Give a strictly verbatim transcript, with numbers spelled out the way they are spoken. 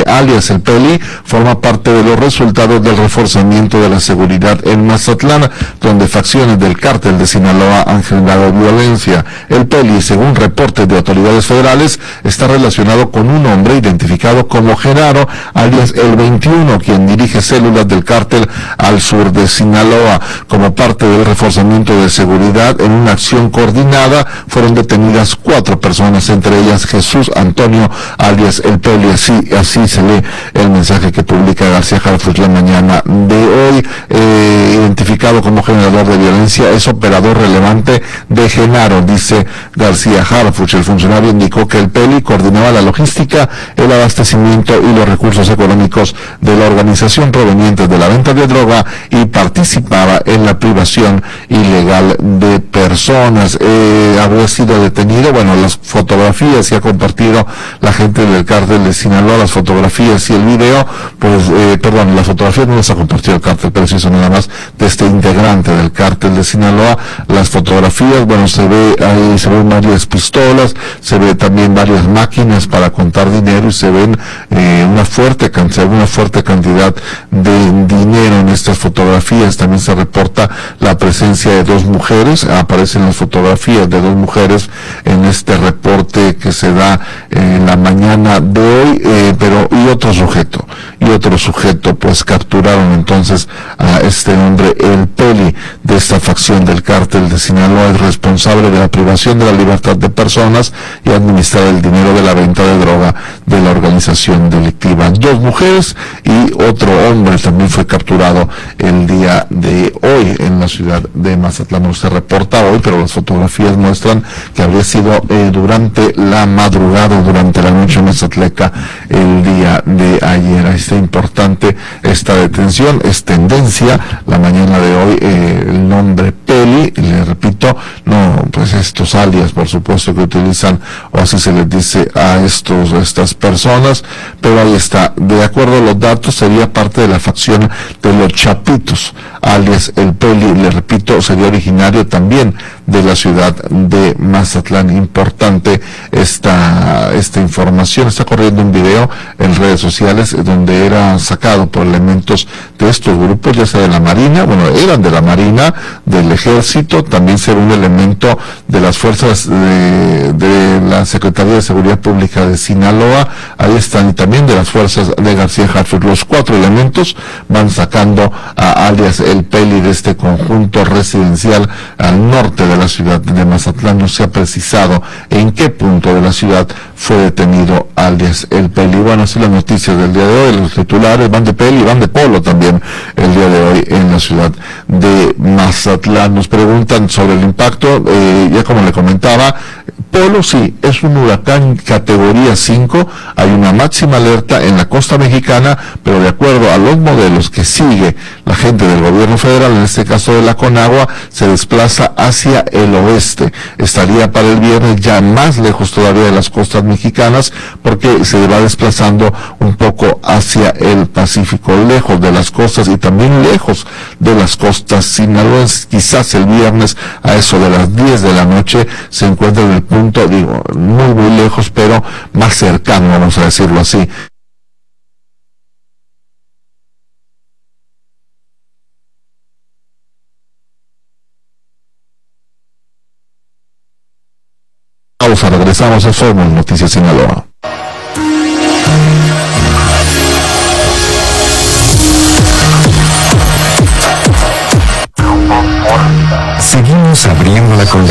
alias El Peli, forma parte de los resultados del reforzamiento de la seguridad en Mazatlán, donde facciones del cártel de Sinaloa han generado violencia. El Peli, según reportes de autoridades federales, está relacionado con un hombre identificado como Genaro, alias El veintiuno, quien dirige células del cártel al sur de Sinaloa. Como parte del reforzamiento de seguridad, en una acción coordinada, fueron detenidas cuatro personas, entre ellas Jesús Antonio, alias El Peli. Así, así se lee el mensaje que publica García Harfuch la mañana de hoy. Eh, identificado como generador de violencia, es operador relevante de Genaro, dice García Harfuch. El funcionario indicó que El Peli coordinaba la logística, el abastecimiento y los recursos económicos de la organización provenientes de la venta de droga y participaba en la privación ilegal de personas. Eh, habría sido detenido, bueno, las fotografías que ha compartido la gente del cártel de Sinaloa, las fotografías y el video, pues, eh, perdón, las fotografías no las ha compartido el cártel, pero sí son nada más de este integrante del cártel de Sinaloa. Las fotografías, bueno, se ve ahí, se ven varias pistolas, se ve también varias máquinas para contar dinero y se ven eh, una fuerte cantidad, una fuerte cantidad de dinero en estas fotografías. También se reporta la presencia de dos mujeres, aparecen las fotografías de dos mujeres en este reporte que se da en la mañana de hoy, eh, pero y otro sujeto, y otro sujeto, pues capturaron entonces a este hombre, El Peli, de esta facción del cártel de Sinaloa, es responsable de la privación de la libertad de personas y administrar el dinero de la venta de droga de la organización delictiva. Dos mujeres y otro hombre también fue capturado el día de hoy en la ciudad de Mazatlán. No se reporta hoy, pero las fotografías muestran que habría sido eh, durante la madrugada, durante la noche mazatleca, el día de ayer. Ahí está importante esta detención, es tendencia la mañana de hoy, eh, el nombre Peli, y le repito, no, pues estos alias, por supuesto, que utilizan, o así se les dice a estos, a estas personas, pero ahí está. De acuerdo a los datos, sería parte de la facción de los Chapitos, alias El Peli, le repito, sería originario también de la ciudad de Mazatlán. Importante esta, esta información. Está corriendo un video en redes sociales donde era sacado por elementos de estos grupos, ya sea de la Marina, bueno, eran de la Marina, del Ejército, también será un elemento de las fuerzas de, de la Secretaría de Seguridad Pública de Sinaloa, ahí están, y también de las fuerzas de García Harfuch. Los cuatro elementos van sacando a alias El Peli de este conjunto residencial al norte de la ciudad de Mazatlán. No se ha precisado en qué punto de la ciudad fue detenido alias El Peli. Bueno, así las noticias del día de hoy. Los titulares van de Peli y van de Polo también el día de hoy en la ciudad de Mazatlán. Nos preguntan sobre el impacto, eh, ya como le comentaba, Polo sí, es un huracán categoría cinco, hay una máxima alerta en la costa mexicana, pero de acuerdo a los modelos que sigue la gente del gobierno federal, en este caso de la Conagua, se desplaza hacia el oeste. Estaría para el viernes ya más lejos todavía de las costas mexicanas, porque se va desplazando un poco hacia el Pacífico, lejos de las costas y también lejos de las costas sinaloenses. Quizás el viernes a eso de las diez de la noche se encuentra en el punto, digo, muy muy lejos, pero más cercano, vamos a decirlo así. Pausa, regresamos a Somos Noticias Sinaloa. Seguimos abriendo la